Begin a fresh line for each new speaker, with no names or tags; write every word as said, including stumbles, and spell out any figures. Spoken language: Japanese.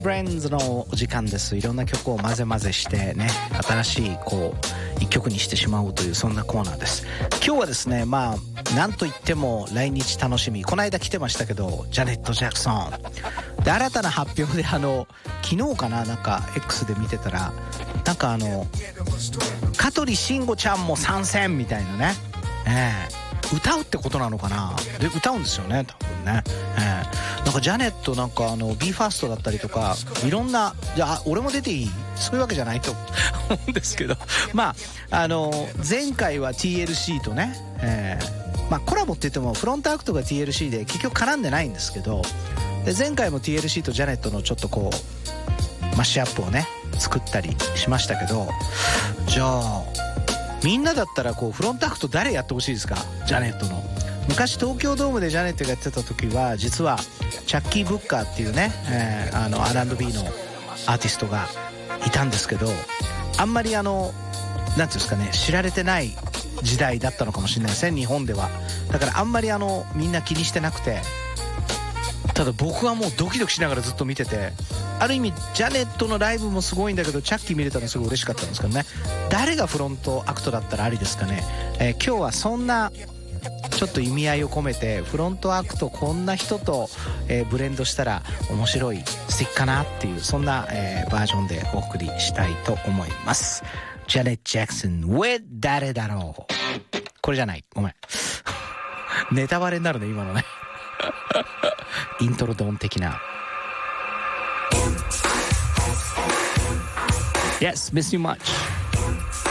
ブレンズのお時間です。いろんな曲を混ぜ混ぜしてね、新しいこう一曲にしてしまおうというそんなコーナーです。今日はですね、まあなんといっても来日楽しみ、この間来てましたけどジャネット・ジャクソンで、新たな発表であの昨日かな、なんか X で見てたら、なんかあの香取慎吾ちゃんも参戦みたいなね、えー、歌うってことなのかな、で歌うんですよね多分ね、えー、なんかジャネットなんかあの ビーファースト だったりとかいろんな、じゃあ俺も出ていい、そういうわけじゃないと思うんですけど、まああの前回は ティーエルシー とね、えー、まあコラボって言ってもフロントアクトが ティーエルシー で結局絡んでないんですけど、で前回も ティーエルシー とジャネットのちょっとこうマッシュアップをね作ったりしましたけど、じゃあみんなだったらこうフロントアクト誰やってほしいですか？ジャネットの。昔東京ドームでジャネットがやってた時は実はチャッキー・ブッカーっていうね、えー、あの アールアンドビー のアーティストがいたんですけど、あんまりあのなんていうんですかね、知られてない時代だったのかもしれないですね、日本では。だからあんまりあのみんな気にしてなくて、ただ僕はもうドキドキしながらずっと見てて、ある意味ジャネットのライブもすごいんだけどチャッキー見れたのすごい嬉しかったんですけどね。誰がフロントアクトだったらありですかね、えー、今日はそんなちょっと意味合いを込めてフロントアクトこんな人と、えー、ブレンドしたら面白い素敵かなっていう、そんな、えー、バージョンでお送りしたいと思います。ジャネット・ジャクソン with 誰だろう、これじゃない、ごめんネタバレになるね今のねイントロドン的な。 Yes, miss you much.